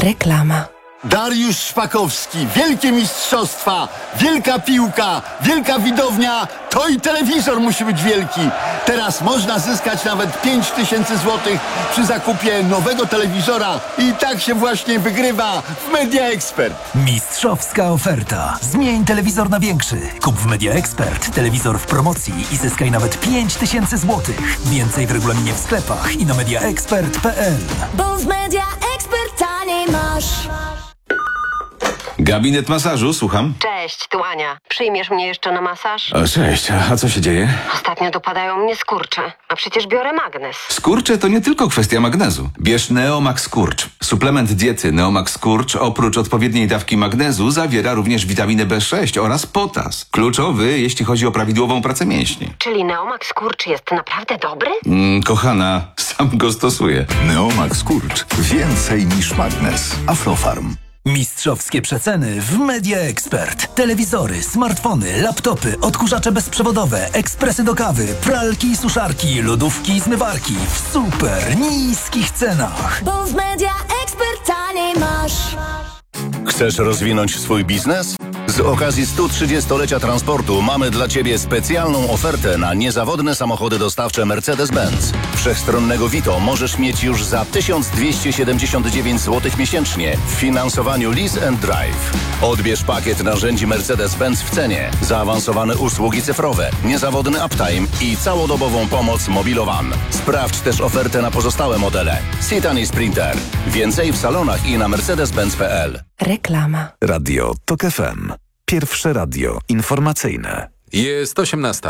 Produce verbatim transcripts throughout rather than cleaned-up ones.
Reklama. Dariusz Szpakowski, wielkie mistrzostwa, wielka piłka, wielka widownia, to i telewizor musi być wielki. Teraz można zyskać nawet pięć tysięcy złotych przy zakupie nowego telewizora i tak się właśnie wygrywa w Media Expert. Mistrzowska oferta. Zmień telewizor na większy. Kup w Media Expert telewizor w promocji i zyskaj nawet pięć tysięcy złotych. Więcej w regulaminie w sklepach i na mediaexpert kropka p l. Bo w Media Expert taniej masz. Gabinet masażu, słucham. Cześć, tu Ania. Przyjmiesz mnie jeszcze na masaż? O, cześć, a co się dzieje? Ostatnio dopadają mnie skurcze, a przecież biorę magnes. Skurcze to nie tylko kwestia magnezu. Bierz Neomax Skurcz. Suplement diety Neomax Skurcz oprócz odpowiedniej dawki magnezu zawiera również witaminę B sześć oraz potas. Kluczowy, jeśli chodzi o prawidłową pracę mięśni. Czyli Neomax Skurcz jest naprawdę dobry? Mm, kochana, sam go stosuję. Neomax Skurcz. Więcej niż magnes. Aflofarm. Mistrzowskie przeceny w Media Expert. Telewizory, smartfony, laptopy, odkurzacze bezprzewodowe, ekspresy do kawy, pralki i suszarki, lodówki i zmywarki w super niskich cenach. Bo w Media Expert taniej masz. Chcesz rozwinąć swój biznes? Z okazji stu trzydziestolecia transportu mamy dla Ciebie specjalną ofertę na niezawodne samochody dostawcze Mercedes-Benz. Wszechstronnego Vito możesz mieć już za tysiąc dwieście siedemdziesiąt dziewięć złotych miesięcznie w finansowaniu Lease and Drive. Odbierz pakiet narzędzi Mercedes-Benz w cenie, zaawansowane usługi cyfrowe, niezawodny uptime i całodobową pomoc Mobilowan. Sprawdź też ofertę na pozostałe modele. Citan i Sprinter. Więcej w salonach i na mercedes benz kropka p l. Reklama. Radio Tok F M. Pierwsze radio informacyjne. Jest osiemnasta.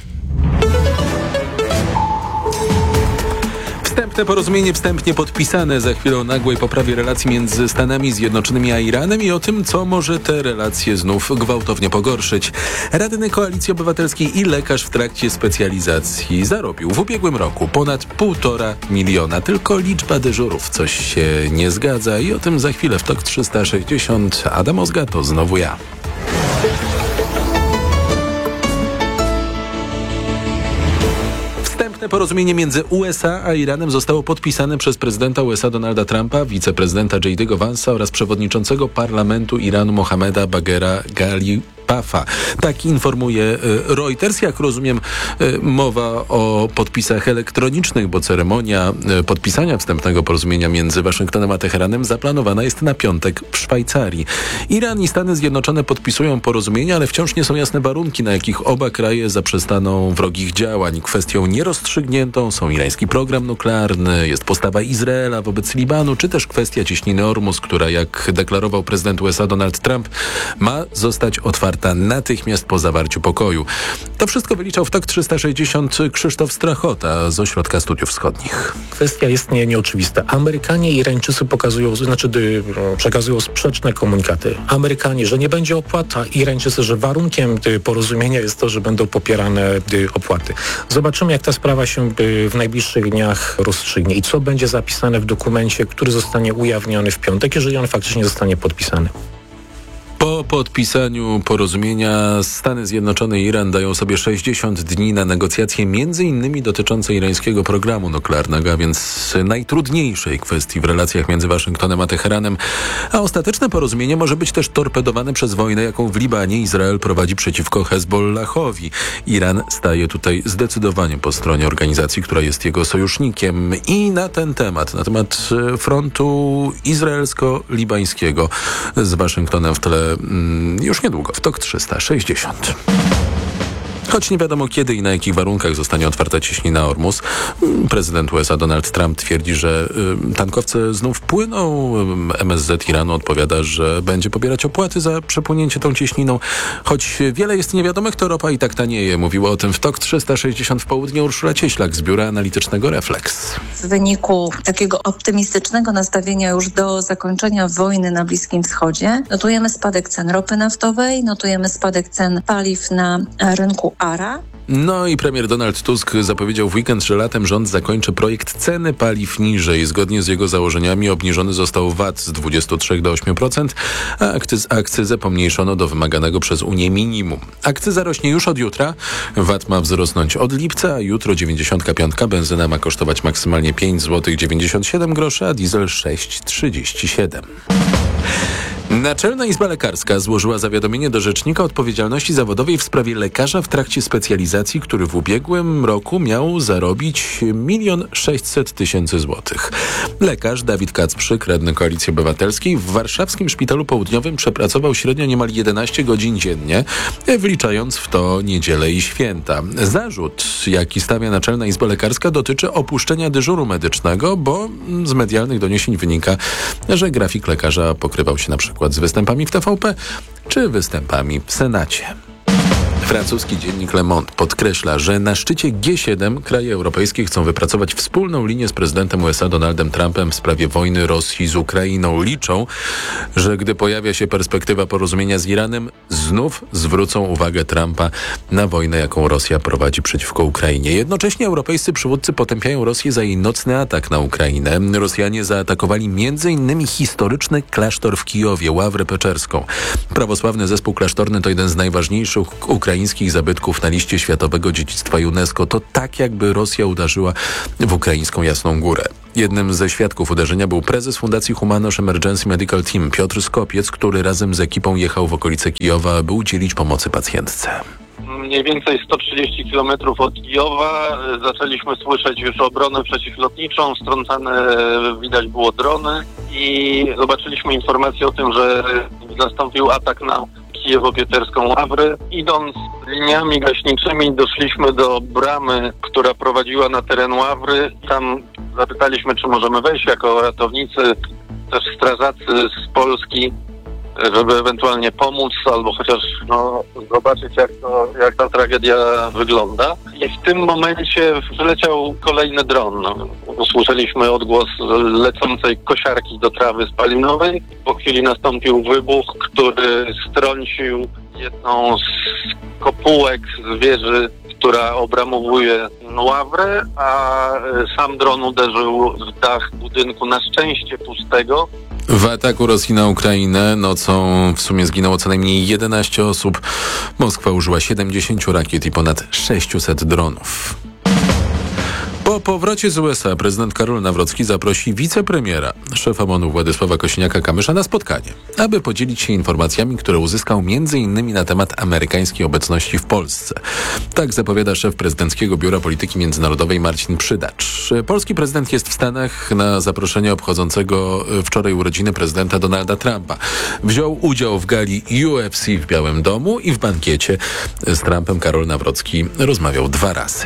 Wstępne porozumienie wstępnie podpisane. Za chwilę o nagłej poprawie relacji między Stanami Zjednoczonymi a Iranem i o tym, co może te relacje znów gwałtownie pogorszyć. Radny Koalicji Obywatelskiej i lekarz w trakcie specjalizacji zarobił w ubiegłym roku ponad półtora miliona. Tylko liczba dyżurów coś się nie zgadza i o tym za chwilę w Tok trzysta sześćdziesiąt. Adam Ozga, to znowu ja. Porozumienie między U S A a Iranem zostało podpisane przez prezydenta U S A Donalda Trumpa, wiceprezydenta J D'ego Vance'a oraz przewodniczącego parlamentu Iranu Mohammeda Baghera Ghalipafa. Tak informuje Reuters. Jak rozumiem, mowa o podpisach elektronicznych, bo ceremonia podpisania wstępnego porozumienia między Waszyngtonem a Teheranem zaplanowana jest na piątek w Szwajcarii. Iran i Stany Zjednoczone podpisują porozumienia, ale wciąż nie są jasne warunki, na jakich oba kraje zaprzestaną wrogich działań. Kwestią nierozstrzygniętą są irański program nuklearny, jest postawa Izraela wobec Libanu, czy też kwestia cieśniny Ormus, która, jak deklarował prezydent U S A Donald Trump, ma zostać otwarta natychmiast po zawarciu pokoju. To wszystko wyliczał w Tok trzysta sześćdziesiąt Krzysztof Strachota z Ośrodka Studiów Wschodnich. Kwestia jest nie, nieoczywista. Amerykanie i Irańczycy pokazują, znaczy dy, przekazują sprzeczne komunikaty. Amerykanie, że nie będzie opłat, a Irańczycy, że warunkiem dy, porozumienia jest to, że będą popierane dy, opłaty. Zobaczymy, jak ta sprawa się dy, w najbliższych dniach rozstrzygnie i co będzie zapisane w dokumencie, który zostanie ujawniony w piątek, jeżeli on faktycznie zostanie podpisany. Po podpisaniu porozumienia Stany Zjednoczone i Iran dają sobie sześćdziesiąt dni na negocjacje między innymi dotyczące irańskiego programu nuklearnego, a więc najtrudniejszej kwestii w relacjach między Waszyngtonem a Teheranem. A ostateczne porozumienie może być też torpedowane przez wojnę, jaką w Libanie Izrael prowadzi przeciwko Hezbollahowi. Iran staje tutaj zdecydowanie po stronie organizacji, która jest jego sojusznikiem. I na ten temat, na temat frontu izraelsko-libańskiego z Waszyngtonem w tle już niedługo w Tok trzysta sześćdziesiąt. Choć nie wiadomo kiedy i na jakich warunkach zostanie otwarta cieśnina Ormus, prezydent U S A Donald Trump twierdzi, że tankowce znów płyną. M S Z Iranu odpowiada, że będzie pobierać opłaty za przepłynięcie tą cieśniną. Choć wiele jest niewiadomych, to ropa i tak tanieje. Mówiła o tym w Tok trzysta sześćdziesiąt w południe Urszula Cieślak z biura analitycznego Reflex. W wyniku takiego optymistycznego nastawienia już do zakończenia wojny na Bliskim Wschodzie notujemy spadek cen ropy naftowej, notujemy spadek cen paliw na rynku A R A? No i premier Donald Tusk zapowiedział w weekend, że latem rząd zakończy projekt ceny paliw niżej. Zgodnie z jego założeniami obniżony został V A T z dwudziestu trzech do ośmiu procent, a akcyz, akcyzę pomniejszono do wymaganego przez Unię minimum. Akcyza rośnie już od jutra, V A T ma wzrosnąć od lipca, a jutro dziewięćdziesiątka piątka, benzyna ma kosztować maksymalnie pięć złotych dziewięćdziesiąt siedem groszy, a diesel sześć trzydzieści siedem. Naczelna Izba Lekarska złożyła zawiadomienie do Rzecznika Odpowiedzialności Zawodowej w sprawie lekarza w trakcie specjalizacji, który w ubiegłym roku miał zarobić milion sześćset tysięcy złotych. Lekarz Dawid Kacprzyk, radny Koalicji Obywatelskiej, w warszawskim Szpitalu Południowym przepracował średnio niemal jedenaście godzin dziennie, wliczając w to niedzielę i święta. Zarzut, jaki stawia Naczelna Izba Lekarska, dotyczy opuszczenia dyżuru medycznego, bo z medialnych doniesień wynika, że grafik lekarza pokrywał się na przykład z występami w T V P czy występami w Senacie. Francuski dziennik Le Monde podkreśla, że na szczycie G siedem kraje europejskie chcą wypracować wspólną linię z prezydentem U S A Donaldem Trumpem w sprawie wojny Rosji z Ukrainą. Liczą, że gdy pojawia się perspektywa porozumienia z Iranem, znów zwrócą uwagę Trumpa na wojnę, jaką Rosja prowadzi przeciwko Ukrainie. Jednocześnie europejscy przywódcy potępiają Rosję za jej nocny atak na Ukrainę. Rosjanie zaatakowali między innymi historyczny klasztor w Kijowie, Ławrę Peczerską. Prawosławny zespół klasztorny to jeden z najważniejszych ukraińskich zabytków na liście Światowego Dziedzictwa UNESCO. To tak, jakby Rosja uderzyła w ukraińską Jasną Górę. Jednym ze świadków uderzenia był prezes Fundacji Humanosz Emergency Medical Team Piotr Skopiec, który razem z ekipą jechał w okolice Kijowa, aby udzielić pomocy pacjentce. Mniej więcej sto trzydzieści kilometrów od Kijowa zaczęliśmy słyszeć już obronę przeciwlotniczą, strącane widać było drony i zobaczyliśmy informację o tym, że nastąpił atak na Kijowo-Pieterską Ławrę. Idąc liniami gaśniczymi doszliśmy do bramy, która prowadziła na teren Ławry. Tam zapytaliśmy, czy możemy wejść jako ratownicy, też strażacy z Polski, żeby ewentualnie pomóc albo chociaż no, zobaczyć, jak, to, jak ta tragedia wygląda. I w tym momencie przyleciał kolejny dron. No, usłyszeliśmy odgłos lecącej kosiarki do trawy spalinowej. Po chwili nastąpił wybuch, który strącił jedną z kopułek z wieży, która obramowuje Ławrę, a sam dron uderzył w dach budynku, na szczęście pustego. W ataku Rosji na Ukrainę nocą w sumie zginęło co najmniej jedenaście osób. Moskwa użyła siedemdziesięciu rakiet i ponad sześciuset dronów. Po powrocie z U S A prezydent Karol Nawrocki zaprosi wicepremiera, szefa M O N-u Władysława Kosiniaka-Kamysza na spotkanie, aby podzielić się informacjami, które uzyskał między innymi na temat amerykańskiej obecności w Polsce. Tak zapowiada szef prezydenckiego Biura Polityki Międzynarodowej Marcin Przydacz. Polski prezydent jest w Stanach na zaproszenie obchodzącego wczoraj urodziny prezydenta Donalda Trumpa. Wziął udział w gali U F C w Białym Domu i w bankiecie z Trumpem Karol Nawrocki rozmawiał dwa razy.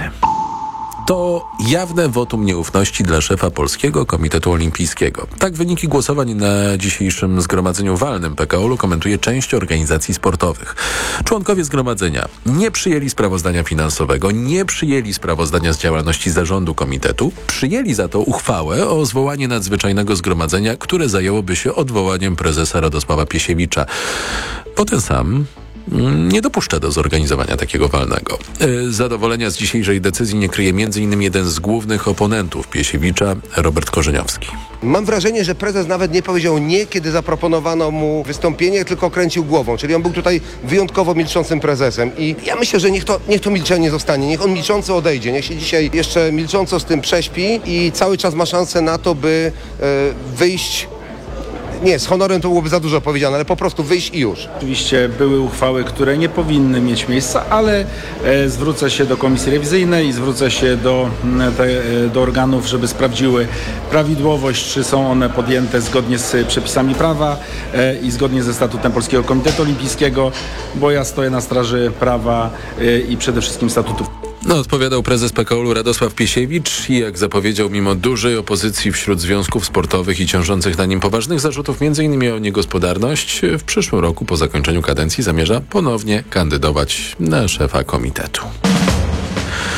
To jawne wotum nieufności dla szefa Polskiego Komitetu Olimpijskiego. Tak wyniki głosowań na dzisiejszym zgromadzeniu walnym P K O L-u komentuje część organizacji sportowych. Członkowie zgromadzenia nie przyjęli sprawozdania finansowego, nie przyjęli sprawozdania z działalności zarządu komitetu, przyjęli za to uchwałę o zwołanie nadzwyczajnego zgromadzenia, które zajęłoby się odwołaniem prezesa Radosława Piesiewicza. Potem sam nie dopuszcza do zorganizowania takiego walnego. Zadowolenia z dzisiejszej decyzji nie kryje między innymi jeden z głównych oponentów Piesiewicza, Robert Korzeniowski. Mam wrażenie, że prezes nawet nie powiedział nie, kiedy zaproponowano mu wystąpienie, tylko kręcił głową. Czyli on był tutaj wyjątkowo milczącym prezesem. I ja myślę, że niech to, niech to milczenie zostanie. Niech on milcząco odejdzie. Niech się dzisiaj jeszcze milcząco z tym prześpi i cały czas ma szansę na to, by e, wyjść... Nie, z honorem to byłoby za dużo powiedziane, ale po prostu wyjść i już. Oczywiście były uchwały, które nie powinny mieć miejsca, ale e, zwrócę się do Komisji Rewizyjnej i zwrócę się do, te, do organów, żeby sprawdziły prawidłowość, czy są one podjęte zgodnie z przepisami prawa e, i zgodnie ze statutem Polskiego Komitetu Olimpijskiego, bo ja stoję na straży prawa e, i przede wszystkim statutów. No, odpowiadał prezes P K O L-u Radosław Piesiewicz i jak zapowiedział, mimo dużej opozycji wśród związków sportowych i ciążących na nim poważnych zarzutów, m.in. o niegospodarność, w przyszłym roku po zakończeniu kadencji zamierza ponownie kandydować na szefa komitetu.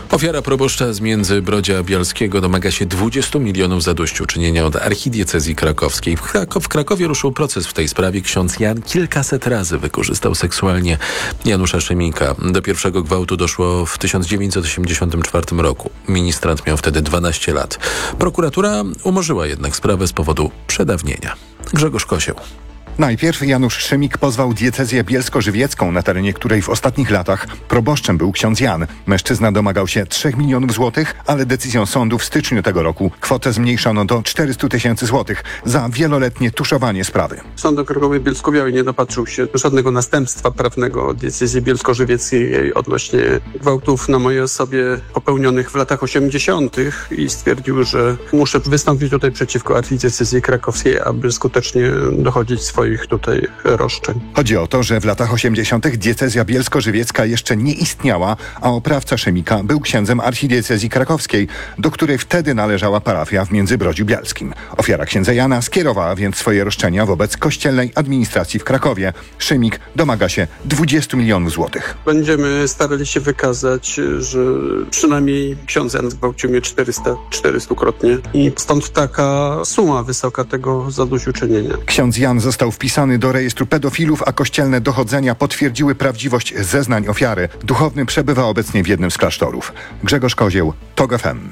Ofiara proboszcza z Międzybrodzia Bialskiego domaga się dwudziestu milionów zadośćuczynienia od archidiecezji krakowskiej. W, Krakow, w Krakowie ruszył proces w tej sprawie. Ksiądz Jan kilkaset razy wykorzystał seksualnie Janusza Szymika. Do pierwszego gwałtu doszło w tysiąc dziewięćset osiemdziesiątym czwartym roku. Ministrant miał wtedy dwanaście lat. Prokuratura umorzyła jednak sprawę z powodu przedawnienia. Grzegorz Kosieł. Najpierw Janusz Szymik pozwał diecezję bielsko-żywiecką, na terenie której w ostatnich latach proboszczem był ksiądz Jan. Mężczyzna domagał się trzech milionów złotych, ale decyzją sądu w styczniu tego roku kwotę zmniejszono do czterystu tysięcy złotych za wieloletnie tuszowanie sprawy. Sąd okręgowy Bielsko-Białej nie dopatrzył się żadnego następstwa prawnego od diecezji bielsko-żywieckiej odnośnie gwałtów na mojej osobie popełnionych w latach osiemdziesiątych i stwierdził, że muszę wystąpić tutaj przeciwko archidiecezji krakowskiej, aby skutecznie dochodzić swoich tutaj roszczeń. Chodzi o to, że w latach osiemdziesiątych diecezja bielsko-żywiecka jeszcze nie istniała, a oprawca Szymika był księdzem archidiecezji krakowskiej, do której wtedy należała parafia w Międzybrodziu Bielskim. Ofiara księdza Jana skierowała więc swoje roszczenia wobec kościelnej administracji w Krakowie. Szymik domaga się dwudziestu milionów złotych. Będziemy starali się wykazać, że przynajmniej ksiądz Jan zgwałcił mnie czterysta, czterystukrotnie i stąd taka suma wysoka tego zadośćuczynienia. Ksiądz Jan został wpisany do rejestru pedofilów, a kościelne dochodzenia potwierdziły prawdziwość zeznań ofiary. Duchowny przebywa obecnie w jednym z klasztorów. Grzegorz Kozieł, TOG F M.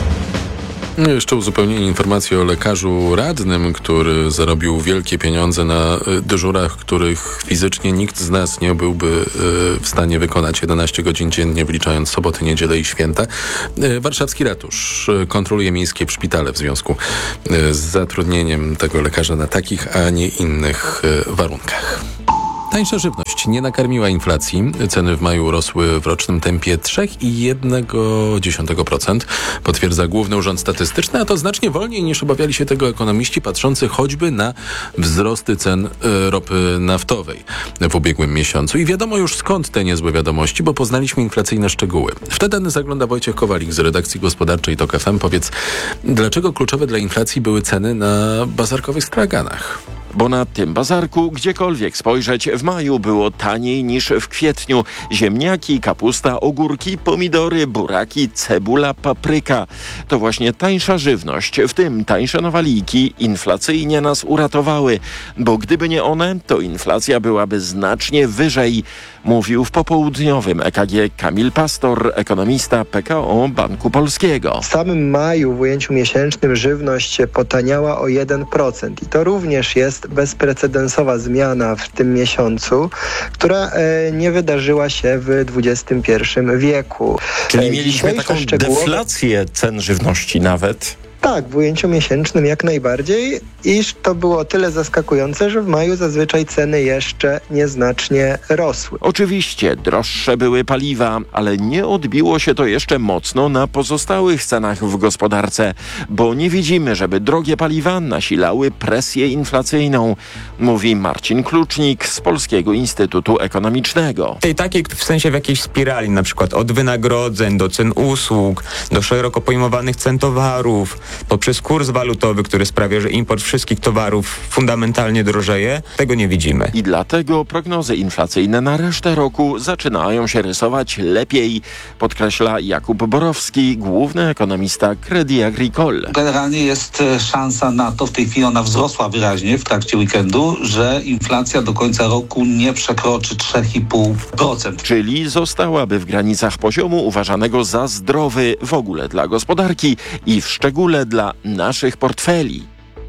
Jeszcze uzupełnienie informacji o lekarzu radnym, który zarobił wielkie pieniądze na dyżurach, których fizycznie nikt z nas nie byłby w stanie wykonać jedenaście godzin dziennie, wliczając soboty, niedzielę i święta. Warszawski ratusz kontroluje miejskie szpitale w związku z zatrudnieniem tego lekarza na takich, a nie innych warunkach. Tańsza żywność nie nakarmiła inflacji. Ceny w maju rosły w rocznym tempie trzy przecinek jeden procent, potwierdza Główny Urząd Statystyczny, a to znacznie wolniej niż obawiali się tego ekonomiści, patrzący choćby na wzrosty cen y, ropy naftowej w ubiegłym miesiącu. I wiadomo już skąd te niezłe wiadomości, bo poznaliśmy inflacyjne szczegóły. W te dane zagląda Wojciech Kowalik z redakcji gospodarczej TOK F M. Powiedz, dlaczego kluczowe dla inflacji były ceny na bazarkowych straganach? Bo na tym bazarku, gdziekolwiek spojrzeć, w maju było taniej niż w kwietniu. Ziemniaki, kapusta, ogórki, pomidory, buraki, cebula, papryka. To właśnie tańsza żywność, w tym tańsze nowaliki, inflacyjnie nas uratowały. Bo gdyby nie one, to inflacja byłaby znacznie wyżej. Mówił w popołudniowym E K G Kamil Pastor, ekonomista P K O Banku Polskiego. W samym maju w ujęciu miesięcznym żywność potaniała o jeden procent i to również jest bezprecedensowa zmiana w tym miesiącu, która e, nie wydarzyła się w dwudziestym pierwszym wieku. Czyli mieliśmy taką szczegółowe... deflację cen żywności nawet? Tak, w ujęciu miesięcznym jak najbardziej, iż to było o tyle zaskakujące, że w maju zazwyczaj ceny jeszcze nieznacznie rosły. Oczywiście droższe były paliwa, ale nie odbiło się to jeszcze mocno na pozostałych cenach w gospodarce, bo nie widzimy, żeby drogie paliwa nasilały presję inflacyjną, mówi Marcin Klucznik z Polskiego Instytutu Ekonomicznego. Tej takiej w sensie w jakiejś spirali, na przykład od wynagrodzeń do cen usług, do szeroko pojmowanych cen towarów, poprzez kurs walutowy, który sprawia, że import wszystkich towarów fundamentalnie drożeje, tego nie widzimy. I dlatego prognozy inflacyjne na resztę roku zaczynają się rysować lepiej, podkreśla Jakub Borowski, główny ekonomista Crédit Agricole. Generalnie jest szansa na to, w tej chwili ona wzrosła wyraźnie w trakcie weekendu, że inflacja do końca roku nie przekroczy trzy i pół procent. Czyli zostałaby w granicach poziomu uważanego za zdrowy w ogóle dla gospodarki i w szczególe dla naszych portfeli.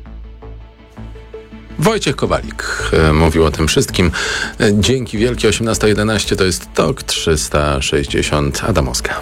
Wojciech Kowalik e, mówił o tym wszystkim. E, dzięki wielkie. osiemnasta jedenaście to jest TOK trzysta sześćdziesiąt. Adamowska.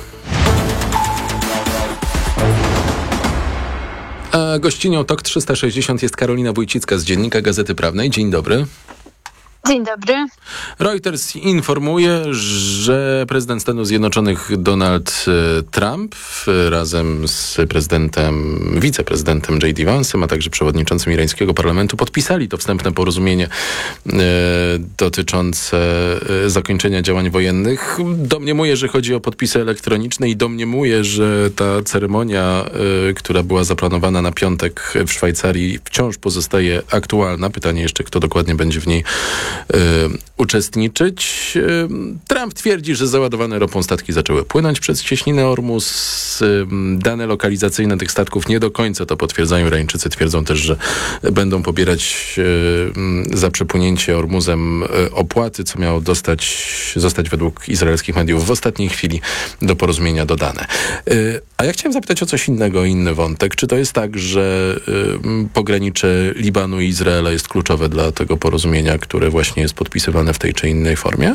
A gościnią TOK trzysta sześćdziesiąt jest Karolina Wójcicka z Dziennika Gazety Prawnej. Dzień dobry. Dzień dobry. Reuters informuje, że prezydent Stanów Zjednoczonych Donald Trump razem z prezydentem, wiceprezydentem J D Vance'em, a także przewodniczącym irańskiego parlamentu podpisali to wstępne porozumienie e, dotyczące e, zakończenia działań wojennych. Domniemuję, że chodzi o podpisy elektroniczne i domniemuję, że ta ceremonia, e, która była zaplanowana na piątek w Szwajcarii, wciąż pozostaje aktualna. Pytanie jeszcze, kto dokładnie będzie w niej uczestniczyć. Trump twierdzi, że załadowane ropą statki zaczęły płynąć przez cieśninę Ormus. Dane lokalizacyjne tych statków nie do końca to potwierdzają. Irańczycy twierdzą też, że będą pobierać za przepłynięcie Ormuzem opłaty, co miało dostać, zostać według izraelskich mediów w ostatniej chwili do porozumienia dodane. A ja chciałem zapytać o coś innego, inny wątek. Czy to jest tak, że pogranicze Libanu i Izraela jest kluczowe dla tego porozumienia, które właśnie jest podpisywane w tej czy innej formie?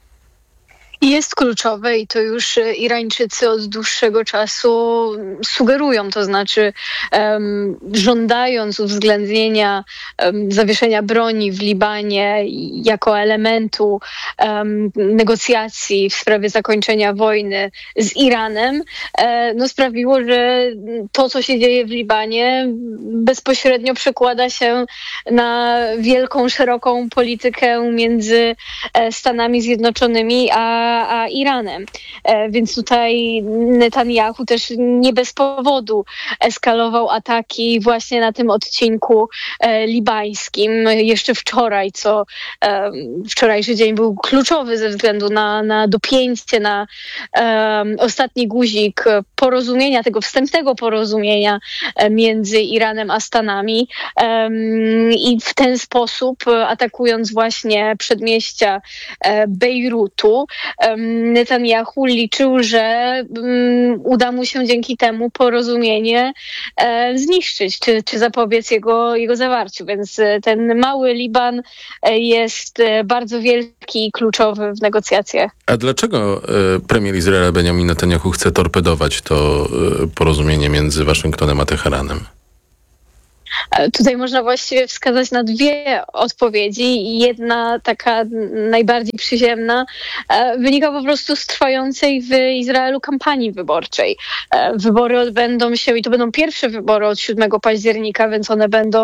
Jest kluczowe i to już Irańczycy od dłuższego czasu sugerują, to znaczy um, żądając uwzględnienia um, zawieszenia broni w Libanie jako elementu um, negocjacji w sprawie zakończenia wojny z Iranem, e, no sprawiło, że to, co się dzieje w Libanie, bezpośrednio przekłada się na wielką, szeroką politykę między Stanami Zjednoczonymi a a Iranem. E, więc tutaj Netanyahu też nie bez powodu eskalował ataki właśnie na tym odcinku e, libańskim. Jeszcze wczoraj, co e, wczorajszy dzień był kluczowy ze względu na, na dopięcie, na e, ostatni guzik porozumienia, tego wstępnego porozumienia e, między Iranem a Stanami. E, I w ten sposób, atakując właśnie przedmieścia e, Bejrutu, Netanyahu liczył, że um, uda mu się dzięki temu porozumienie e, zniszczyć, czy, czy zapobiec jego, jego zawarciu. Więc e, ten mały Liban e, jest e, bardzo wielki i kluczowy w negocjacjach. A dlaczego e, premier Izraela Benjamin Netanyahu chce torpedować to e, porozumienie między Waszyngtonem a Teheranem? Tutaj można właściwie wskazać na dwie odpowiedzi. Jedna, taka najbardziej przyziemna, wynika po prostu z trwającej w Izraelu kampanii wyborczej. Wybory odbędą się i to będą pierwsze wybory od siódmego października, więc one będą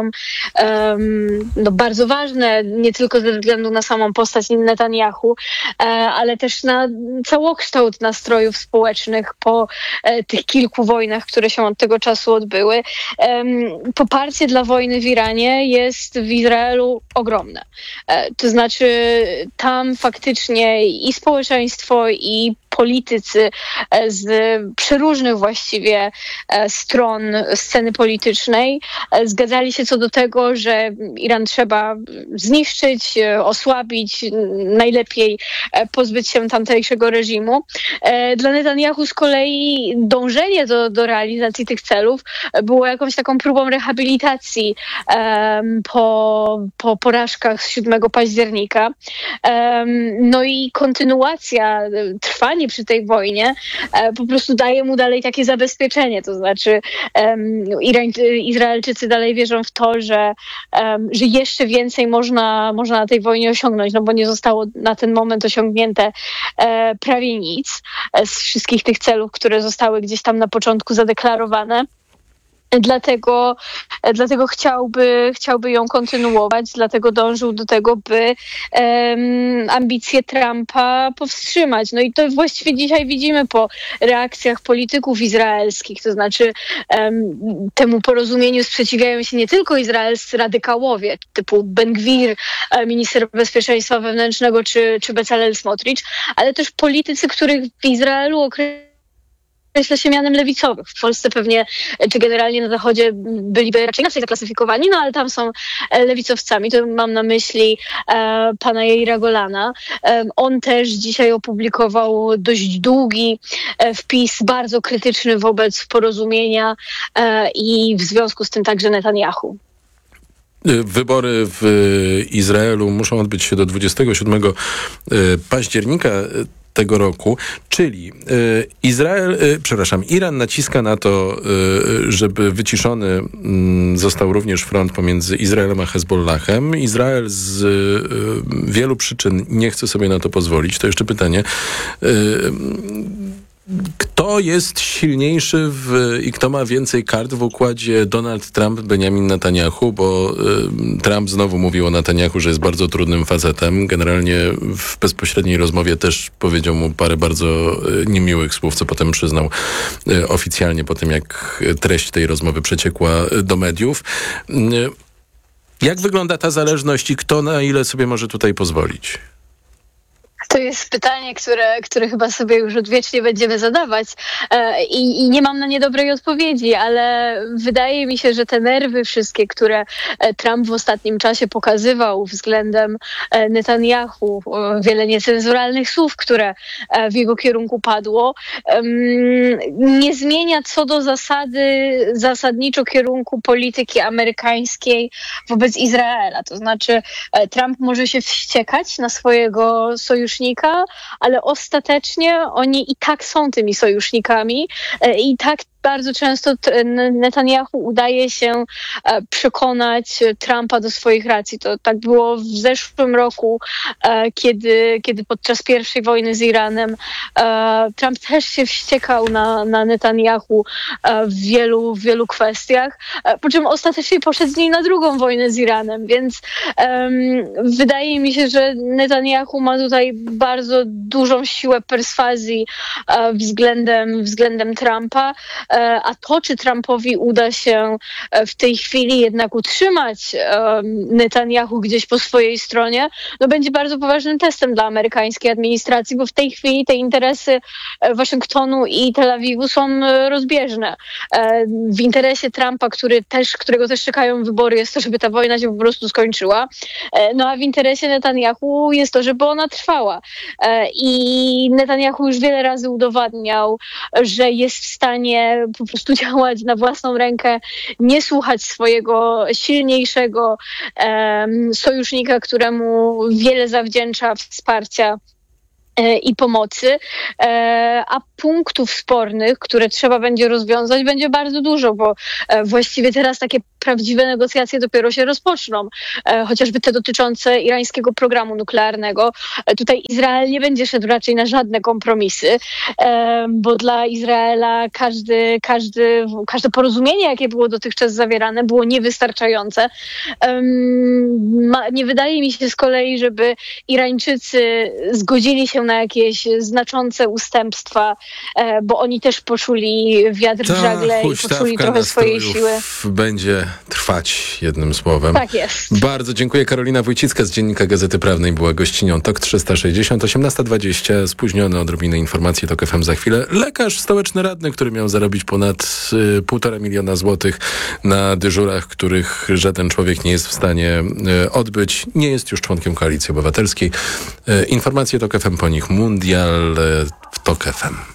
um, no, bardzo ważne, nie tylko ze względu na samą postać Netanyahu, ale też na całokształt nastrojów społecznych po tych kilku wojnach, które się od tego czasu odbyły. Poparcie dla wojny w Iranie jest w Izraelu ogromne. To znaczy tam faktycznie i społeczeństwo, i politycy z przeróżnych właściwie stron sceny politycznej zgadzali się co do tego, że Iran trzeba zniszczyć, osłabić, najlepiej pozbyć się tamtejszego reżimu. Dla Netanyahu z kolei dążenie do, do realizacji tych celów było jakąś taką próbą rehabilitacji um, po, po porażkach z siódmego października. Um, no i kontynuacja, trwanie przy tej wojnie e, po prostu daje mu dalej takie zabezpieczenie, to znaczy um, Irań, Izraelczycy dalej wierzą w to, że, um, że jeszcze więcej można, można na tej wojnie osiągnąć, no bo nie zostało na ten moment osiągnięte e, prawie nic e, z wszystkich tych celów, które zostały gdzieś tam na początku zadeklarowane. Dlatego, dlatego chciałby, chciałby ją kontynuować, dlatego dążył do tego, by um, ambicje Trumpa powstrzymać. No i to właściwie dzisiaj widzimy po reakcjach polityków izraelskich, to znaczy um, temu porozumieniu sprzeciwiają się nie tylko izraelscy radykałowie, typu Ben Gvir, minister bezpieczeństwa wewnętrznego, czy, czy Bezalel Smotrich, ale też politycy, których w Izraelu określa określa się mianem lewicowych. W Polsce pewnie, czy generalnie na Zachodzie byliby raczej inaczej zaklasyfikowani, no ale tam są lewicowcami. To mam na myśli e, pana Jaira Golana. E, on też dzisiaj opublikował dość długi e, wpis, bardzo krytyczny wobec porozumienia e, i w związku z tym także Netanyahu. Wybory w Izraelu muszą odbyć się do dwudziestego siódmego października tego roku, czyli y, Izrael, y, przepraszam, Iran naciska na to, y, żeby wyciszony y, został również front pomiędzy Izraelem a Hezbollahem. Izrael z y, wielu przyczyn nie chce sobie na to pozwolić. To jeszcze pytanie. Y, Kto jest silniejszy w, i kto ma więcej kart w układzie Donald Trump, Benjamin Netanyahu, bo y, Trump znowu mówił o Netanyahu, że jest bardzo trudnym facetem. Generalnie w bezpośredniej rozmowie też powiedział mu parę bardzo y, niemiłych słów, co potem przyznał y, oficjalnie po tym, jak treść tej rozmowy przeciekła y, do mediów. Y, jak wygląda ta zależność i kto na ile sobie może tutaj pozwolić? To jest pytanie, które, które chyba sobie już odwiecznie będziemy zadawać e, i, i nie mam na nie dobrej odpowiedzi, ale wydaje mi się, że te nerwy wszystkie, które Trump w ostatnim czasie pokazywał względem Netanyahu, wiele niecenzuralnych słów, które w jego kierunku padło, nie zmienia co do zasady zasadniczo kierunku polityki amerykańskiej wobec Izraela. To znaczy Trump może się wściekać na swojego sojusznika, ale ostatecznie oni i tak są tymi sojusznikami i tak bardzo często Netanyahu udaje się przekonać Trumpa do swoich racji. To tak było w zeszłym roku, kiedy, kiedy podczas pierwszej wojny z Iranem Trump też się wściekał na, na Netanyahu w wielu, w wielu kwestiach, po czym ostatecznie poszedł z nim na drugą wojnę z Iranem, więc um, wydaje mi się, że Netanyahu ma tutaj bardzo dużą siłę perswazji względem, względem Trumpa. A to, czy Trumpowi uda się w tej chwili jednak utrzymać Netanyahu gdzieś po swojej stronie, no będzie bardzo poważnym testem dla amerykańskiej administracji, bo w tej chwili te interesy Waszyngtonu i Tel Awiwu są rozbieżne. W interesie Trumpa, który też, którego też czekają wybory, jest to, żeby ta wojna się po prostu skończyła. No a w interesie Netanyahu jest to, żeby ona trwała. I Netanyahu już wiele razy udowadniał, że jest w stanie po prostu działać na własną rękę, nie słuchać swojego silniejszego um, sojusznika, któremu wiele zawdzięcza wsparcia i pomocy, a punktów spornych, które trzeba będzie rozwiązać, będzie bardzo dużo, bo właściwie teraz takie prawdziwe negocjacje dopiero się rozpoczną, chociażby te dotyczące irańskiego programu nuklearnego. Tutaj Izrael nie będzie szedł raczej na żadne kompromisy, bo dla Izraela każdy, każdy, każde porozumienie, jakie było dotychczas zawierane, było niewystarczające. Nie wydaje mi się z kolei, żeby Irańczycy zgodzili się na jakieś znaczące ustępstwa, bo oni też poczuli wiatr w żagle i poczuli trochę swojej siły. Będzie trwać, jednym słowem. Tak jest. Bardzo dziękuję. Karolina Wójcicka z Dziennika Gazety Prawnej była gościnią Tok trzysta sześćdziesiąt, osiemnasta dwadzieścia, spóźnione odrobinę informacji Tok F M za chwilę. Lekarz stołeczny radny, który miał zarobić ponad y, półtora miliona złotych na dyżurach, których żaden człowiek nie jest w stanie y, odbyć, nie jest już członkiem Koalicji Obywatelskiej. Y, informacje Tok F M po nich. Mundial y, w Tok F M.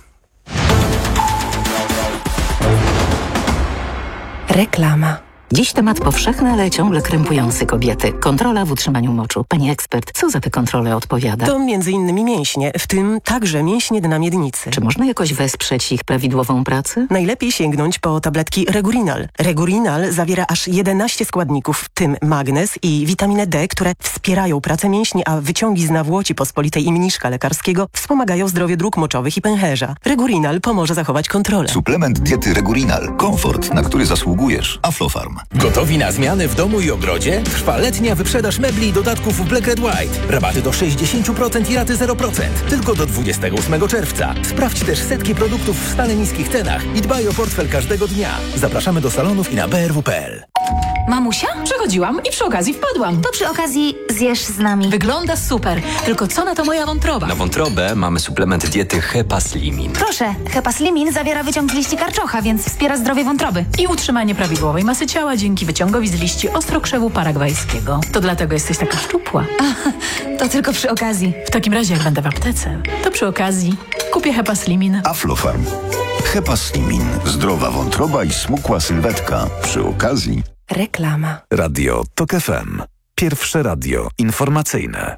Reklama. Dziś temat powszechny, ale ciągle krępujący kobiety. Kontrola w utrzymaniu moczu. Pani ekspert, co za tę kontrolę odpowiada? To między innymi mięśnie, w tym także mięśnie dna miednicy. Czy można jakoś wesprzeć ich prawidłową pracę? Najlepiej sięgnąć po tabletki Regurinal. Regurinal zawiera aż jedenaście składników, w tym magnez i witaminę D, które wspierają pracę mięśni, a wyciągi z nawłoci pospolitej i mniszka lekarskiego wspomagają zdrowie dróg moczowych i pęcherza. Regurinal pomoże zachować kontrolę. Suplement diety Regurinal. Komfort, na który zasługujesz. Aflofarm. Gotowi na zmiany w domu i ogrodzie? Trwa letnia wyprzedaż mebli i dodatków w Black Red White. Rabaty do sześćdziesiąt procent i raty zero procent. Tylko do dwudziestego ósmego czerwca. Sprawdź też setki produktów w stale niskich cenach i dbaj o portfel każdego dnia. Zapraszamy do salonów i na b r w kropka p l. Mamusia? Przechodziłam i przy okazji wpadłam. To przy okazji zjesz z nami. Wygląda super. Tylko co na to moja wątroba? Na wątrobę mamy suplement diety Hepaslimin. Proszę, Hepaslimin zawiera wyciąg z liści karczocha, więc wspiera zdrowie wątroby. I utrzymanie prawidłowej masy ciała dzięki wyciągowi z liści ostrokrzewu paragwajskiego. To dlatego jesteś taka szczupła. A, to tylko przy okazji. W takim razie jak będę w aptece, to przy okazji kupię Hepaslimin. Aflofarm. Hepaslimin. Zdrowa wątroba i smukła sylwetka. Przy okazji reklama. Radio Tok F M. Pierwsze radio informacyjne.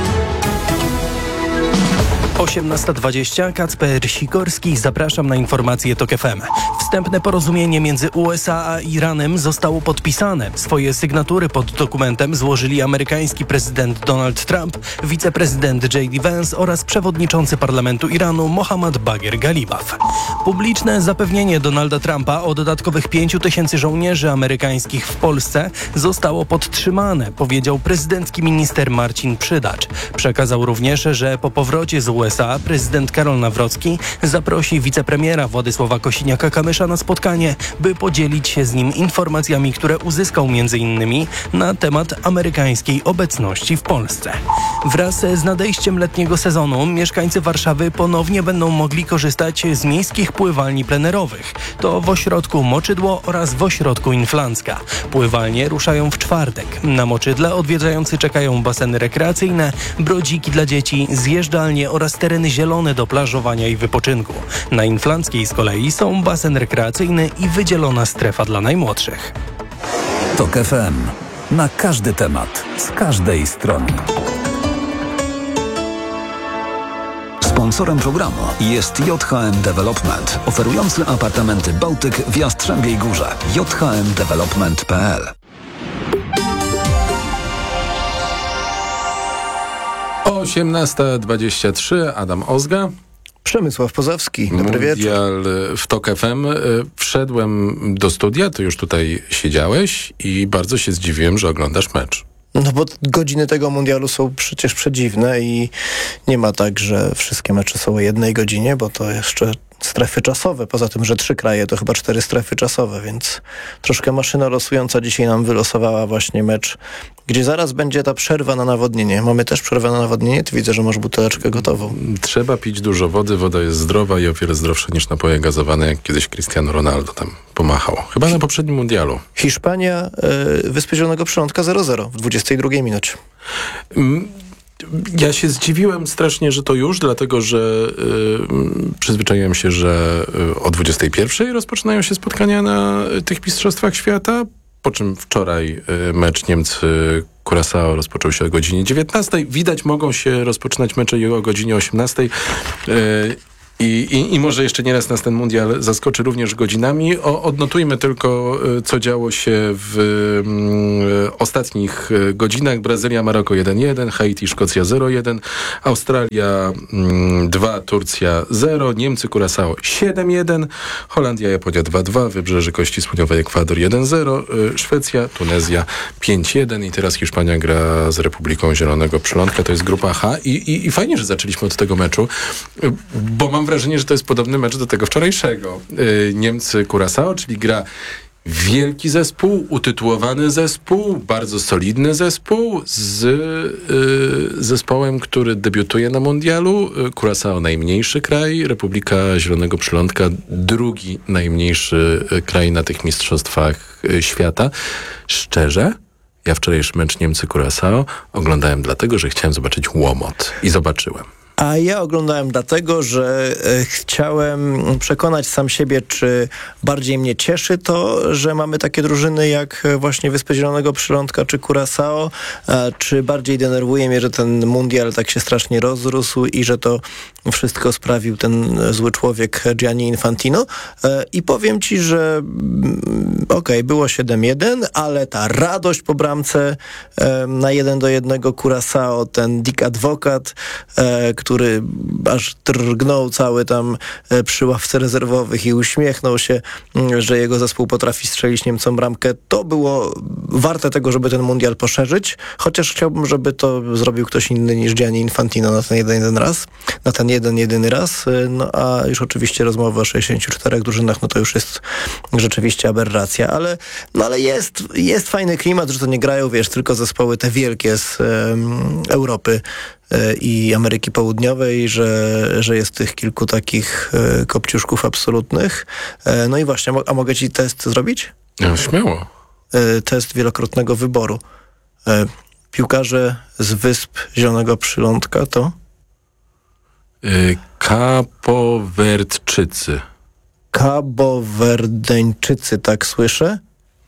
osiemnasta dwadzieścia, Kacper Sikorski, zapraszam na informacje Tok F M. Wstępne porozumienie między U S A a Iranem zostało podpisane. Swoje sygnatury pod dokumentem złożyli amerykański prezydent Donald Trump, wiceprezydent J D Vance oraz przewodniczący parlamentu Iranu Mohammad Bagher Galibaf. Publiczne zapewnienie Donalda Trumpa o dodatkowych pięciu tysięcy żołnierzy amerykańskich w Polsce zostało podtrzymane, powiedział prezydencki minister Marcin Przydacz. Przekazał również, że po powrocie z U S A S A prezydent Karol Nawrocki zaprosi wicepremiera Władysława Kosiniaka-Kamysza na spotkanie, by podzielić się z nim informacjami, które uzyskał między innymi na temat amerykańskiej obecności w Polsce. Wraz z nadejściem letniego sezonu mieszkańcy Warszawy ponownie będą mogli korzystać z miejskich pływalni plenerowych. To w ośrodku Moczydło oraz w ośrodku Inflancka. Pływalnie ruszają w czwartek. Na Moczydle odwiedzający czekają baseny rekreacyjne, brodziki dla dzieci, zjeżdżalnie oraz tereny zielone do plażowania i wypoczynku. Na Inflanckiej z kolei są basen rekreacyjny i wydzielona strefa dla najmłodszych. TOK F M. Na każdy temat, z każdej strony. Sponsorem programu jest J H M Development, oferujący apartamenty Bałtyk w Jastrzębiej Górze. j h m development kropka p l. osiemnasta dwadzieścia trzy, Adam Ozga. Przemysław Pozowski, dobry wieczór. Mundial w TOK F M. Wszedłem do studia, ty już tutaj siedziałeś i bardzo się zdziwiłem, że oglądasz mecz. No bo godziny tego mundialu są przecież przedziwne i nie ma tak, że wszystkie mecze są o jednej godzinie, bo to jeszcze strefy czasowe. Poza tym, że trzy kraje to chyba cztery strefy czasowe, więc troszkę maszyna losująca dzisiaj nam wylosowała właśnie mecz, gdzie zaraz będzie ta przerwa na nawodnienie. Mamy też przerwę na nawodnienie? Ty widzę, że masz buteleczkę gotową. Trzeba pić dużo wody, woda jest zdrowa i o wiele zdrowsza niż napoje gazowane, jak kiedyś Cristiano Ronaldo tam pomachał. Chyba na poprzednim mundialu. Hiszpania, y, Wyspy Zielonego Przylądka zero zero w dwudziestej drugiej minucie. Mm. Ja się zdziwiłem strasznie, że to już, dlatego że y, przyzwyczaiłem się, że y, o dwudziestej pierwszej rozpoczynają się spotkania na y, tych Mistrzostwach Świata, po czym wczoraj y, mecz Niemcy-Curaçao rozpoczął się o godzinie dziewiętnastej. Widać, mogą się rozpoczynać mecze i o godzinie osiemnastej. Y, I, i, I może jeszcze nieraz nas ten mundial zaskoczy również godzinami. O, odnotujmy tylko, co działo się w mm, ostatnich godzinach. Brazylia, Maroko jeden jeden, Haiti, Szkocja zero jeden, Australia mm, dwa, Turcja zero, Niemcy, Curaçao siedem jeden, Holandia, Japonia dwa dwa, Wybrzeże Kości Słoniowej, Ekwador jeden zero, y, Szwecja, Tunezja pięć jeden i teraz Hiszpania gra z Republiką Zielonego Przylądka. To jest grupa H i, i, i fajnie, że zaczęliśmy od tego meczu, bo mam wrażenie, że to jest podobny mecz do tego wczorajszego. Yy, Niemcy-Curaçao, czyli gra wielki zespół, utytułowany zespół, bardzo solidny zespół z yy, zespołem, który debiutuje na mundialu. Curaçao najmniejszy kraj, Republika Zielonego Przylądka drugi najmniejszy kraj na tych mistrzostwach świata. Szczerze, ja wczorajszy mecz Niemcy-Curaçao oglądałem dlatego, że chciałem zobaczyć łomot i zobaczyłem. A ja oglądałem dlatego, że e, chciałem przekonać sam siebie, czy bardziej mnie cieszy to, że mamy takie drużyny jak właśnie Wyspy Zielonego Przylądka czy Curaçao, e, czy bardziej denerwuje mnie, że ten mundial tak się strasznie rozrósł i że to wszystko sprawił ten zły człowiek Gianni Infantino. E, I powiem ci, że mm, okej, okay, było siedem jeden, ale ta radość po bramce e, na jeden do jednego Curaçao, ten Dick Advocat, e, który aż drgnął cały tam przy ławce rezerwowych i uśmiechnął się, że jego zespół potrafi strzelić Niemcom bramkę. To było warte tego, żeby ten mundial poszerzyć, chociaż chciałbym, żeby to zrobił ktoś inny niż Gianni Infantino na ten jeden, jeden raz, na ten jeden, jedyny raz. No a już oczywiście rozmowa o sześćdziesięciu czterech drużynach, no to już jest rzeczywiście aberracja, ale, no ale jest, jest fajny klimat, że to nie grają, wiesz, tylko zespoły te wielkie z um, Europy i Ameryki Południowej, że, że jest tych kilku takich e, kopciuszków absolutnych. E, no i właśnie, a mogę ci test zrobić? No, śmiało. E, test wielokrotnego wyboru. E, piłkarze z Wysp Zielonego Przylądka to? Y, Kapowerdczycy. Kabowerdeńczycy, tak słyszę.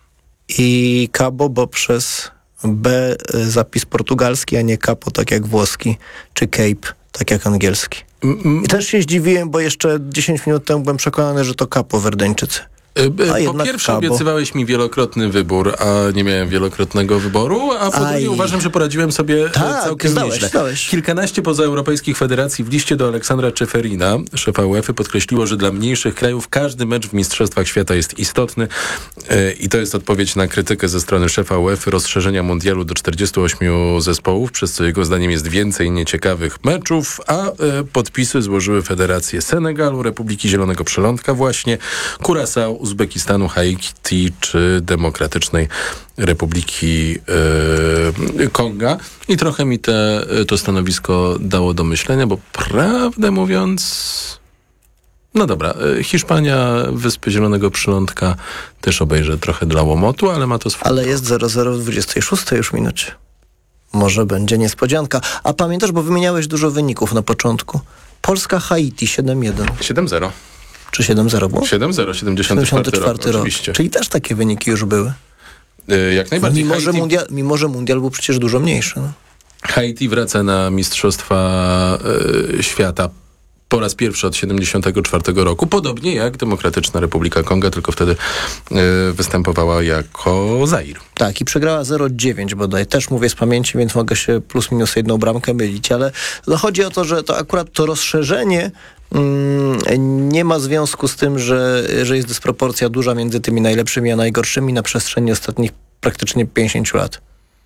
I Cabo, bo przez B zapis portugalski, a nie capo, tak jak włoski, czy cape, tak jak angielski. I też się zdziwiłem, bo jeszcze dziesięć minut temu byłem przekonany, że to Kapowerdeńczycy. Po pierwsze obiecywałeś mi wielokrotny wybór, a nie miałem wielokrotnego wyboru, a po Aj. drugie uważam, że poradziłem sobie tak, całkiem zdałeś, nieźle. Zdałeś. Kilkanaście pozaeuropejskich federacji w liście do Aleksandra Czeferina, szefa UEFA, podkreśliło, że dla mniejszych krajów każdy mecz w Mistrzostwach Świata jest istotny i to jest odpowiedź na krytykę ze strony szefa UEFA rozszerzenia mundialu do czterdziestu ośmiu zespołów, przez co jego zdaniem jest więcej nieciekawych meczów, a podpisy złożyły federacje Senegalu, Republiki Zielonego Przylądka właśnie, Curaçao, Uzbekistanu, Haiti czy Demokratycznej Republiki yy, Konga. I trochę mi te, to stanowisko dało do myślenia, bo prawdę mówiąc... No dobra, Hiszpania, Wyspy Zielonego Przylądka też obejrzę trochę dla łomotu, ale ma to swój... Ale jest zero zero w dwudziestej szóstej już minucie. Może będzie niespodzianka. A pamiętasz, bo wymieniałeś dużo wyników na początku. Polska, Haiti siedem jeden. siedem zero. Czy siedem zero było? siedem zero, siedemdziesiąty czwarty rok, rok, oczywiście. Czyli też takie wyniki już były. Yy, jak najbardziej. Mimo, Haiti... że mundial, mimo, że mundial był przecież dużo mniejszy. No. Haiti wraca na Mistrzostwa yy, Świata po raz pierwszy od siedemdziesiątego czwartego roku, podobnie jak Demokratyczna Republika Konga, tylko wtedy yy, występowała jako Zair. Tak, i przegrała zero dziewięć bodaj. Też mówię z pamięci, więc mogę się plus minus jedną bramkę mylić, ale no chodzi o to, że to akurat to rozszerzenie nie ma związku z tym, że, że jest dysproporcja duża między tymi najlepszymi a najgorszymi na przestrzeni ostatnich praktycznie pięćdziesięciu lat.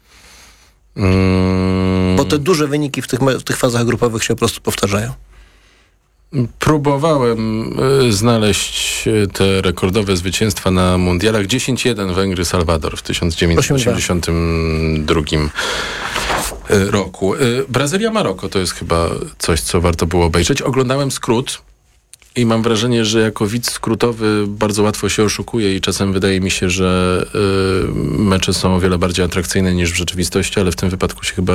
Hmm. Bo te duże wyniki w tych, w tych fazach grupowych się po prostu powtarzają. Próbowałem y, znaleźć te rekordowe zwycięstwa na mundialach. dziesięć jeden Węgry-Salwador w tysiąc dziewięćset osiemdziesiątym drugim roku. Y, Brazylia-Maroko to jest chyba coś, co warto było obejrzeć. Oglądałem skrót i mam wrażenie, że jako widz skrótowy bardzo łatwo się oszukuje i czasem wydaje mi się, że y, mecze są o wiele bardziej atrakcyjne niż w rzeczywistości, ale w tym wypadku się chyba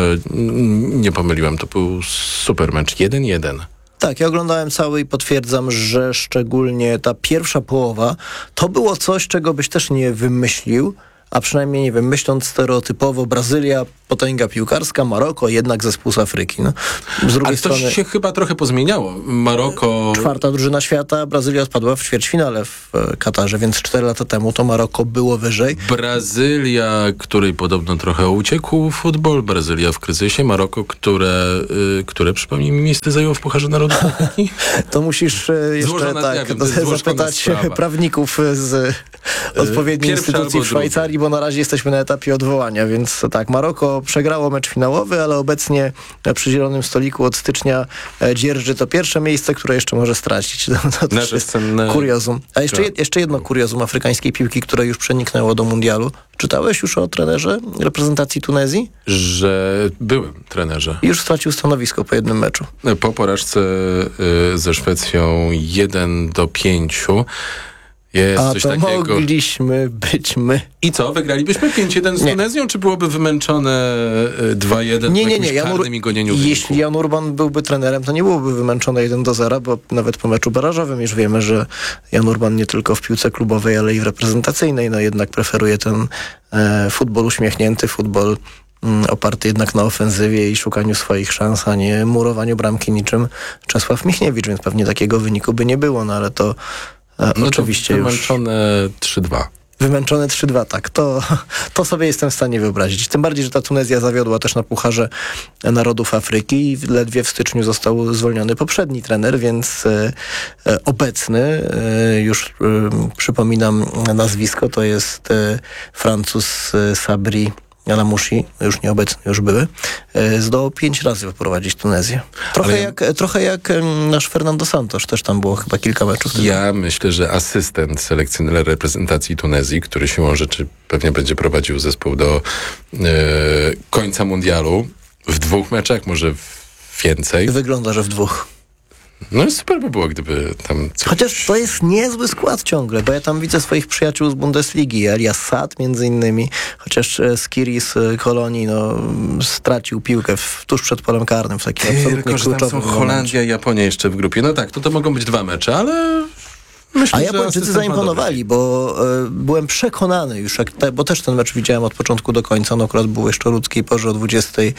nie pomyliłem. To był super mecz. jeden jeden. Tak, ja oglądałem cały i potwierdzam, że szczególnie ta pierwsza połowa to było coś, czego byś też nie wymyślił, a przynajmniej, nie wiem, myśląc stereotypowo, Brazylia, potęga piłkarska, Maroko, jednak zespół z Afryki. No. Z drugiej Ale to strony się chyba trochę pozmieniało. Maroko... Czwarta drużyna świata, Brazylia odpadła w ćwierćfinale w Katarze, więc cztery lata temu to Maroko było wyżej. Brazylia, której podobno trochę uciekł futbol, Brazylia w kryzysie, Maroko, które, y, które przypomnij mi, miejsce zajęło w Pucharze Narodów Afryki? To musisz jeszcze Złożona, tak, wiem, zapytać sprawa. prawników z odpowiedniej Pierwsza instytucji w Szwajcarii, bo na razie jesteśmy na etapie odwołania, więc tak, Maroko przegrało mecz finałowy, ale obecnie przy zielonym stoliku od stycznia dzierży to pierwsze miejsce, które jeszcze może stracić. To, to też jest kuriozum. A jeszcze, jed, jeszcze jedno kuriozum afrykańskiej piłki, które już przeniknęło do mundialu. Czytałeś już o trenerze reprezentacji Tunezji? Że byłem trenerze. I już stracił stanowisko po jednym meczu. Po porażce y, ze Szwecją jeden do pięciu. Jest A coś to takiego. mogliśmy być my. I co? Wygralibyśmy pięć jeden z Tunezją, czy byłoby wymęczone dwa jeden nie, w nie, nie. Jan Ur... i gonieniu Jeśli wyniku? Jan Urban byłby trenerem, to nie byłoby wymęczone jeden do zera, bo nawet po meczu barażowym już wiemy, że Jan Urban nie tylko w piłce klubowej, ale i w reprezentacyjnej, no jednak preferuje ten e, futbol uśmiechnięty, futbol mm, oparty jednak na ofensywie i szukaniu swoich szans, a nie murowaniu bramki niczym Czesław Michniewicz, więc pewnie takiego wyniku by nie było, no ale to No oczywiście to wymęczone już... trzy dwa. Wymęczone trzy dwa, tak. To, to sobie jestem w stanie wyobrazić. Tym bardziej, że ta Tunezja zawiodła też na Pucharze Narodów Afryki i ledwie w styczniu został zwolniony poprzedni trener, więc e, e, obecny, e, już e, przypominam nazwisko, to jest e, Francuz e, Sabri Alamouchi, już nieobecny, już były, zdołał pięć razy wyprowadzić Tunezję. Trochę, Ale... jak, trochę jak nasz Fernando Santos, też tam było chyba kilka meczów. Ja myślę, że asystent selekcjonera reprezentacji Tunezji, który siłą rzeczy pewnie będzie prowadził zespół do e, końca mundialu, w dwóch meczach, może więcej. Wygląda, że w dwóch. No super by było, gdyby tam coś... Chociaż to jest niezły skład ciągle, bo ja tam widzę swoich przyjaciół z Bundesligi, Elias Sad między innymi, chociaż Skiri z Kolonii no, stracił piłkę w, tuż przed polem karnym w takim absolutnie kluczowym momencie. Holandia i Japonia jeszcze w grupie. No tak, to to mogą być dwa mecze, ale Myślę, A że Japończycy asystent ma zaimponowali, bo e, byłem przekonany już, jak te, bo też ten mecz widziałem od początku do końca, no akurat był jeszcze o ludzkiej porze o dwudziestej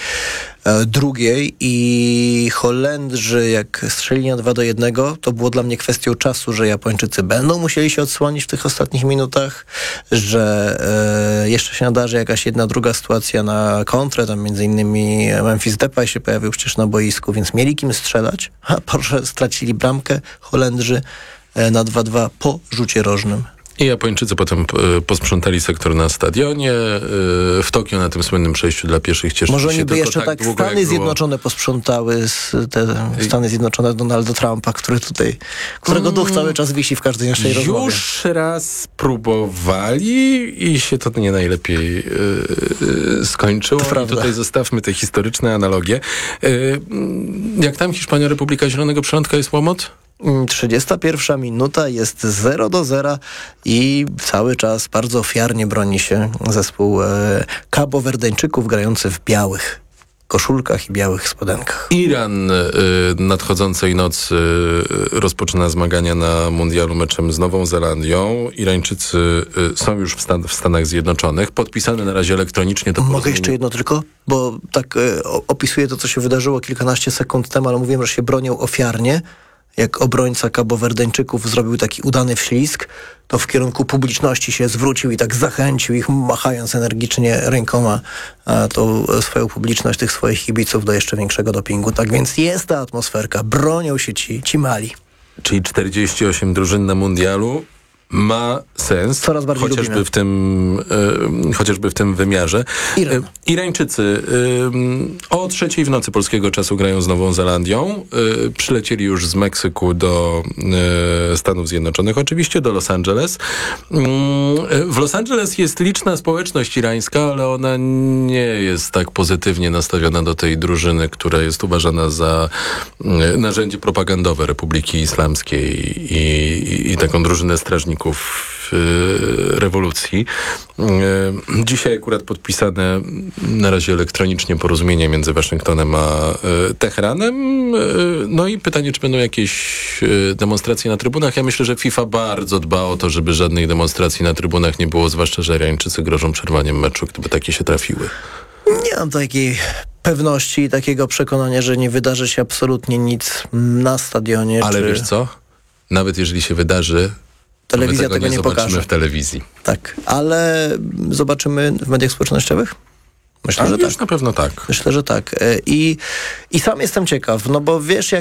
drugiej i Holendrzy jak strzelili na dwa do jednego, to było dla mnie kwestią czasu, że Japończycy będą musieli się odsłonić w tych ostatnich minutach, że e, jeszcze się nadarzy jakaś jedna, druga sytuacja na kontrę, tam między innymi Memphis Depay się pojawił przecież na boisku, więc mieli kim strzelać, a proszę, stracili bramkę Holendrzy na dwa dwa po rzucie rożnym. I Japończycy potem e, posprzątali sektor na stadionie. E, w Tokio na tym słynnym przejściu dla pieszych cieszyli Może się oni by tylko jeszcze tak, tak długo, Stany jak było... Zjednoczone posprzątały z te Stany Zjednoczone Donalda Trumpa, który tutaj, którego duch cały czas wisi w każdej naszej rozmowie. Już raz próbowali i się to nie najlepiej e, e, skończyło. I tutaj zostawmy te historyczne analogie. E, jak tam Hiszpania, Republika Zielonego Przylądka jest łomot? trzydziesta pierwsza minuta, jest zero do zera i cały czas bardzo ofiarnie broni się zespół e, Kabowerdeńczyków grający w białych koszulkach i białych spodenkach. Iran y, nadchodzącej nocy y, rozpoczyna zmagania na mundialu meczem z Nową Zelandią. Irańczycy y, są już w, Stan- w Stanach Zjednoczonych. Podpisane na razie elektronicznie to Mogę porozumienie. jeszcze jedno tylko? Bo tak e, opisuję to, co się wydarzyło kilkanaście sekund temu, ale mówiłem, że się bronią ofiarnie. Jak obrońca Kabowerdeńczyków zrobił taki udany wślizg, to w kierunku publiczności się zwrócił i tak zachęcił ich, machając energicznie rękoma a tą swoją publiczność, tych swoich kibiców do jeszcze większego dopingu. Tak więc jest ta atmosferka, bronią się ci, ci mali. Czyli czterdzieści osiem drużyn na mundialu ma sens. Coraz bardziej chociażby lubimy. w tym e, chociażby w tym wymiarze. Iran. E, Irańczycy e, o trzeciej w nocy polskiego czasu grają z Nową Zelandią. E, przylecieli już z Meksyku do e, Stanów Zjednoczonych, oczywiście do Los Angeles. Mm, w Los Angeles jest liczna społeczność irańska, ale ona nie jest tak pozytywnie nastawiona do tej drużyny, która jest uważana za e, narzędzie propagandowe Republiki Islamskiej i, i, i taką drużynę strażników rewolucji. Dzisiaj akurat podpisane na razie elektronicznie porozumienie między Waszyngtonem a Teheranem. No i pytanie, czy będą jakieś demonstracje na trybunach? Ja myślę, że FIFA bardzo dba o to, żeby żadnej demonstracji na trybunach nie było, zwłaszcza, że Irańczycy grożą przerwaniem meczu, gdyby takie się trafiły. Nie mam takiej pewności i takiego przekonania, że nie wydarzy się absolutnie nic na stadionie. Ale czy... wiesz co? Nawet jeżeli się wydarzy, telewizja tego, tego nie, nie zobaczymy pokaże w telewizji. Tak, ale zobaczymy w mediach społecznościowych? Myślę, A że już tak. na pewno tak. Myślę, że tak. I, I sam jestem ciekaw, no bo wiesz, jak